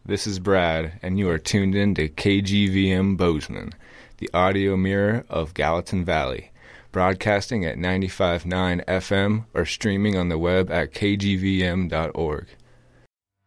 This is Brad, and you are tuned in to KGVM Bozeman, the audio mirror of Gallatin Valley, broadcasting at 95.9 FM or streaming on the web at kgvm.org.